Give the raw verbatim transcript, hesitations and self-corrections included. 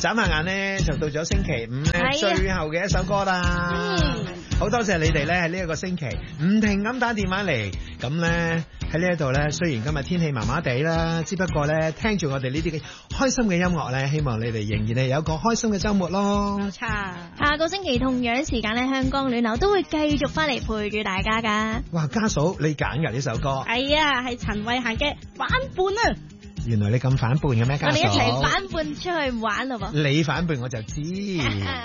眨下眼咧就到咗星期五咧最後嘅一首歌啦。好多謝你哋咧喺呢一個星期唔停咁打電話嚟，咁咧喺呢一度咧，雖然今日天氣麻麻地啦，只不過咧聽住我哋呢啲嘅開心嘅音樂咧，希望你哋仍然係有一個開心嘅週末咯。 冇錯，下個星期同樣時間咧，香江暖流都會繼續翻嚟陪住大家噶。 哇，家嫂你揀㗎呢首歌？ 係啊，係陳慧嫻嘅反叛啊！ 原來你咁反叛嘅咩，家嫂？ 我哋一齊反叛出去玩咯噃！ 你反叛我就知。